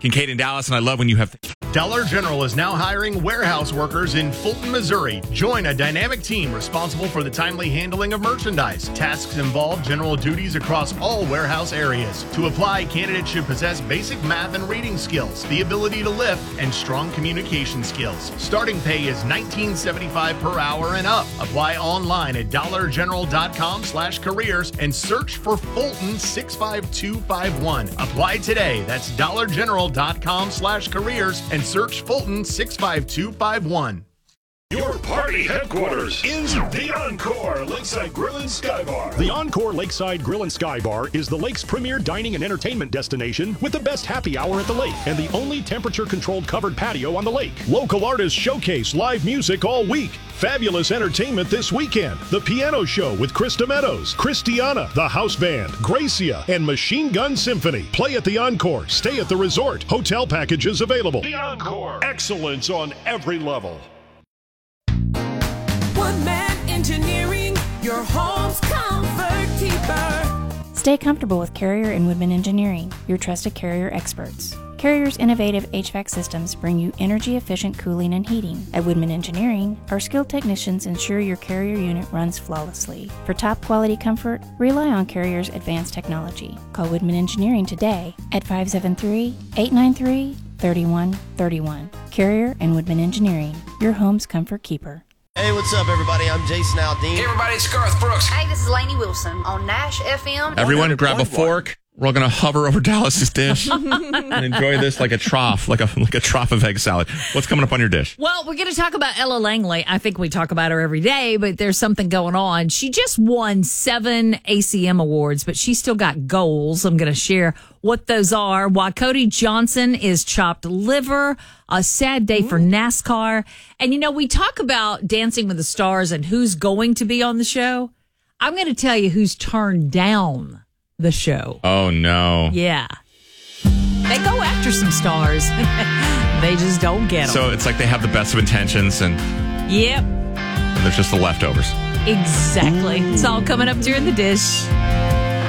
Kincaid in Dallas, and I love when you have... Dollar General is now hiring warehouse workers in Fulton, Missouri. Join a dynamic team responsible for the timely handling of merchandise. Tasks involve general duties across all warehouse areas. To apply, candidates should possess basic math and reading skills, the ability to lift, and strong communication skills. Starting pay is $19.75 per hour and up. Apply online at dollargeneral.com/careers and search for Fulton 65251. Apply today. That's dollargeneral.com/careers and search Fulton 65251. Your party headquarters is the Encore Lakeside Grill and Sky Bar. The Encore Lakeside Grill and Sky Bar is the lake's premier dining and entertainment destination with the best happy hour at the lake and the only temperature-controlled covered patio on the lake. Local artists showcase live music all week. Fabulous entertainment this weekend. The Piano Show with Krista Meadows, Christiana, the House Band, Gracia, and Machine Gun Symphony. Play at the Encore. Stay at the resort. Hotel packages available. The Encore. Excellence on every level. Woodman Engineering, your home's comfort keeper. Stay comfortable with Carrier and Woodman Engineering, your trusted Carrier experts. Carrier's innovative HVAC systems bring you energy-efficient cooling and heating. At Woodman Engineering, our skilled technicians ensure your Carrier unit runs flawlessly. For top-quality comfort, rely on Carrier's advanced technology. Call Woodman Engineering today at 573-893-3131. Carrier and Woodman Engineering, your home's comfort keeper. Hey, what's up, everybody? I'm Jason Aldean. Hey, everybody, it's Garth Brooks. Hey, this is Lainey Wilson on Nash FM. Everyone grab a fork. We're all going to hover over Dallas's dish and enjoy this like a trough, like a trough of egg salad. What's coming up on your dish? Well, we're going to talk about Ella Langley. I think we talk about her every day, but there's something going on. She just won 7 ACM awards, but she's still got goals. I'm going to share what those are. Why Cody Johnson is chopped liver, a sad day for NASCAR. And, we talk about Dancing with the Stars and who's going to be on the show. I'm going to tell you who's turned down the show. Oh, no. Yeah. They go after some stars. They just don't get them. So it's like they have the best of intentions and... Yep. And there's just the leftovers. Exactly. It's all coming up during the dish.